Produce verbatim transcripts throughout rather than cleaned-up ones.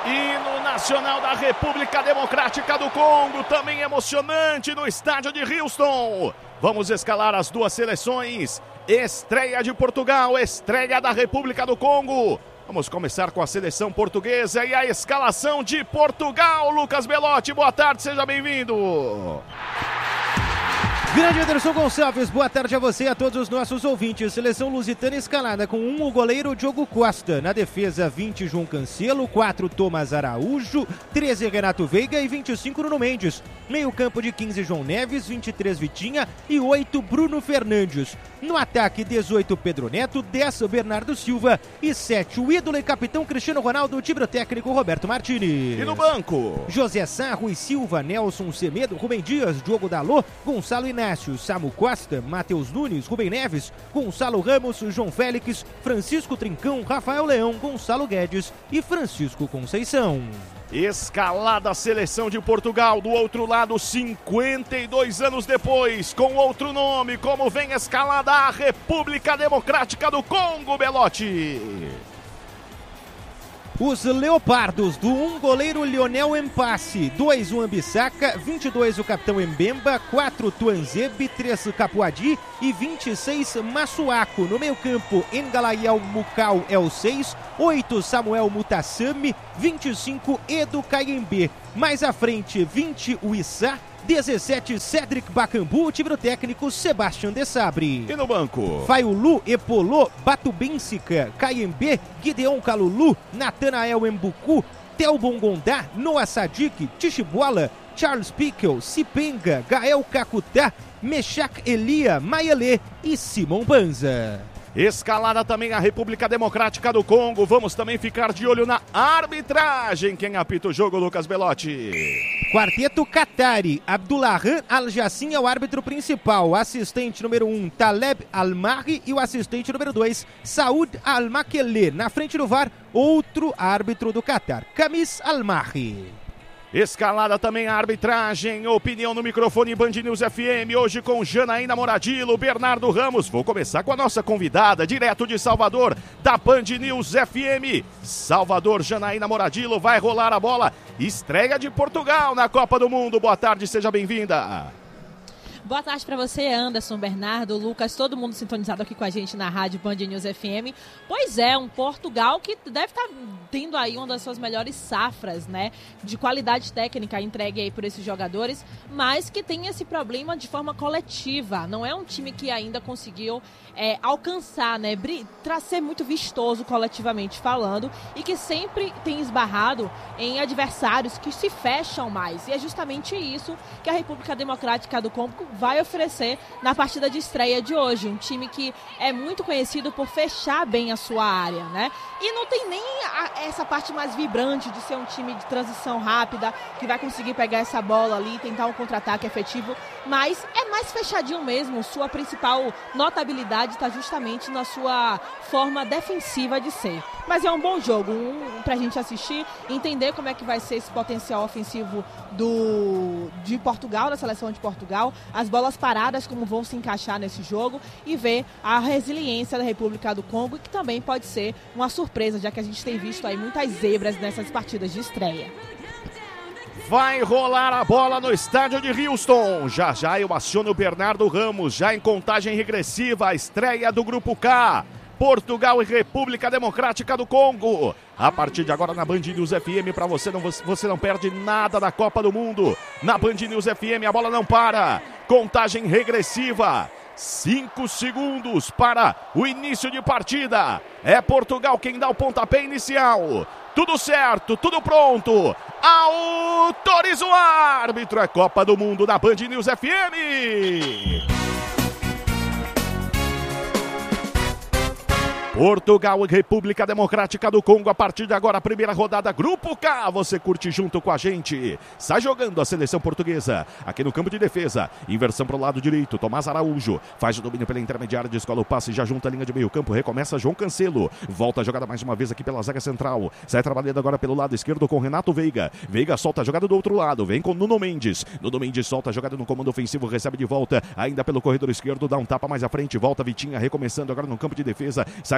Hino nacional da República Democrática do Congo, também emocionante no estádio de Houston. Vamos escalar as duas seleções. Estreia de Portugal, estreia da República do Congo. Vamos começar com a seleção portuguesa e a escalação de Portugal. Lucas Belotti, boa tarde, seja bem-vindo. Grande Anderson Gonçalves, boa tarde a você e a todos os nossos ouvintes. Seleção lusitana escalada com um o goleiro Diogo Costa. Na defesa, vinte João Cancelo, quatro Tomás Araújo, treze Renato Veiga e vinte e cinco Nuno Mendes. Meio campo de quinze João Neves, vinte e três Vitinha e oito Bruno Fernandes. No ataque, dezoito Pedro Neto, dez Bernardo Silva e sete o ídolo e capitão Cristiano Ronaldo, time técnico Roberto Martini. E no banco? José Sá, Rui Silva, Nelson Semedo, Rubem Dias, Diogo Dalot, Gonçalo Inácio, Samu Costa, Matheus Nunes, Rubem Neves, Gonçalo Ramos, João Félix, Francisco Trincão, Rafael Leão, Gonçalo Guedes e Francisco Conceição. Escalada a seleção de Portugal, do outro lado, cinquenta e dois anos depois, com outro nome, como vem escalada a República Democrática do Congo, Belotti. Os Leopardos, do um goleiro Lionel Mpassi, dois o Ambissaka, vinte e dois o capitão Mbemba, quatro Tuanzebe, três Capuadi e vinte e seis Massuaco. No meio campo, Engalayel Mukau é o seis, oito Samuel Mutassami, vinte e cinco Edu Kayembe. Mais à frente, vinte o Issa, dezessete Cédric Bakambu, time técnico Sebastião de Sabre. E no banco? Faiulu, Epolô, Batubensica, Kayembe, Gideon Kalulu, Natanael Mbuku, Tel Bongondá, Noah Sadik, Tichibuala, Charles Pickle, Cipenga, Gael Kakutá, Meshak Elia, Mayele e Simon Banza. Escalada também a República Democrática do Congo. Vamos também ficar de olho na arbitragem. Quem apita o jogo, Lucas Belotti? Quarteto Qatari, Abdullahan Al-Jassim é o árbitro principal. Assistente número um, Taleb Al-Mahri e o assistente número dois, Saud Al-Makele. Na frente do V A R, outro árbitro do Qatar, Kamis Al-Mahri. Escalada também a arbitragem, opinião no microfone Band News F M, hoje com Janaína Moradilo, Bernardo Ramos. Vou começar com a nossa convidada, direto de Salvador, da Band News F M. Salvador, Janaína Moradilo, vai rolar a bola. Estreia de Portugal na Copa do Mundo. Boa tarde, seja bem-vinda. Boa tarde para você, Anderson, Bernardo, Lucas, todo mundo sintonizado aqui com a gente na rádio Band News F M. Pois é, um Portugal que deve estar tendo aí uma das suas melhores safras, né, de qualidade técnica entregue aí por esses jogadores, mas que tem esse problema de forma coletiva. Não é um time que ainda conseguiu é, alcançar, né, ser muito vistoso coletivamente falando e que sempre tem esbarrado em adversários que se fecham mais. E é justamente isso que a República Democrática do Congo vai oferecer na partida de estreia de hoje. Um time que é muito conhecido por fechar bem a sua área, né? E não tem nem a, essa parte mais vibrante de ser um time de transição rápida, que vai conseguir pegar essa bola ali e tentar um contra-ataque efetivo, mas é mais fechadinho mesmo. Sua principal notabilidade está justamente na sua forma defensiva de ser. Mas é um bom jogo, um, pra gente assistir, entender como é que vai ser esse potencial ofensivo do, de Portugal, da seleção de Portugal, as bolas paradas, como vão se encaixar nesse jogo, e ver a resiliência da República do Congo, que também pode ser uma surpresa, já que a gente tem visto aí muitas zebras nessas partidas de estreia. Vai rolar a bola no estádio de Houston. Já já eu aciono o Bernardo Ramos, já em contagem regressiva, a estreia do Grupo K. Portugal e República Democrática do Congo. A partir de agora na Band News F M, para você não, você não perde nada da Copa do Mundo. Na Band News F M, a bola não para. Contagem regressiva. Cinco segundos para o início de partida. É Portugal quem dá o pontapé inicial. Tudo certo, tudo pronto. Autoriza o árbitro. É Copa do Mundo na Band News F M. Portugal e República Democrática do Congo, a partir de agora, a primeira rodada, Grupo K, você curte junto com a gente. Sai jogando a seleção portuguesa, aqui no campo de defesa, inversão para o lado direito, Tomás Araújo, faz o domínio pela intermediária, descola o passe, já junta a linha de meio campo, recomeça João Cancelo, volta a jogada mais uma vez aqui pela zaga central, sai trabalhando agora pelo lado esquerdo com Renato Veiga, Veiga solta a jogada do outro lado, vem com Nuno Mendes, Nuno Mendes solta a jogada no comando ofensivo, recebe de volta, ainda pelo corredor esquerdo, dá um tapa mais à frente, volta Vitinha, recomeçando agora no campo de defesa, sai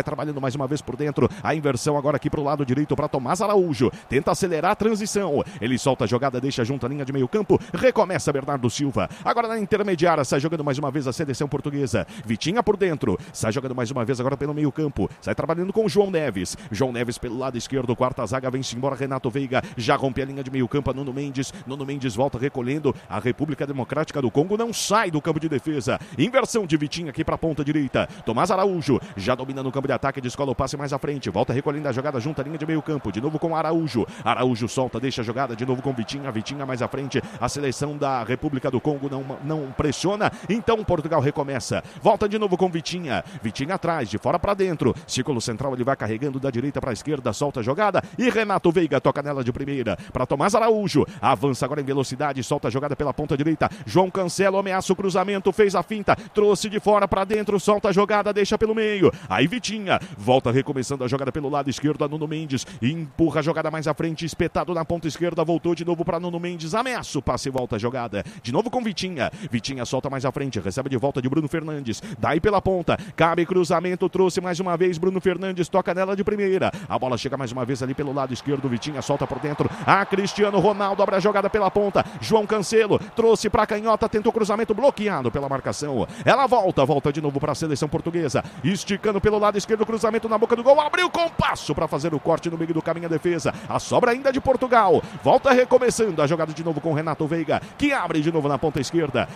trabalhando mais uma vez por dentro. A inversão agora aqui pro lado direito para Tomás Araújo. Tenta acelerar a transição. Ele solta a jogada, deixa junto a linha de meio campo. Recomeça Bernardo Silva. Agora na intermediária, sai jogando mais uma vez a seleção portuguesa. Vitinha por dentro. Sai jogando mais uma vez agora pelo meio campo. Sai trabalhando com João Neves. João Neves pelo lado esquerdo. Quarta zaga, vem-se embora Renato Veiga. Já rompe a linha de meio campo. Nuno Mendes. Nuno Mendes volta recolhendo. A República Democrática do Congo não sai do campo de defesa. Inversão de Vitinha aqui para a ponta direita. Tomás Araújo já domina no campo de ataque. Descola o passe mais à frente. Volta recolhendo a jogada junto à linha de meio campo. De novo com Araújo. Araújo solta, deixa a jogada de novo com Vitinha. Vitinha mais à frente. A seleção da República do Congo não, não pressiona. Então Portugal recomeça. Volta de novo com Vitinha. Vitinha atrás, de fora para dentro. Círculo central, ele vai carregando da direita para a esquerda. Solta a jogada. E Renato Veiga toca nela de primeira. Para Tomás Araújo. Avança agora em velocidade. Solta a jogada pela ponta direita. João Cancelo ameaça o cruzamento. Fez a finta. Trouxe de fora para dentro. Solta a jogada. Deixa pelo meio. Aí Vitinha. Volta recomeçando a jogada pelo lado esquerdo. A Nuno Mendes. Empurra a jogada mais à frente. Espetado na ponta esquerda. Voltou de novo para Nuno Mendes. Ameaça o passe e volta a jogada. De novo com Vitinha. Vitinha solta mais à frente. Recebe de volta de Bruno Fernandes. Daí pela ponta. Cabe cruzamento. Trouxe mais uma vez. Bruno Fernandes toca nela de primeira. A bola chega mais uma vez ali pelo lado esquerdo. Vitinha solta por dentro. A Cristiano Ronaldo abre a jogada pela ponta. João Cancelo trouxe para a canhota. Tentou cruzamento bloqueado pela marcação. Ela volta. Volta de novo para a seleção portuguesa. Esticando pelo lado esquerdo. Cruzamento na boca do gol. Abriu com passo para fazer o corte no meio do caminho a defesa. A sobra ainda de Portugal. Volta recomeçando a jogada de novo com Renato Veiga, que abre de novo na ponta esquerda.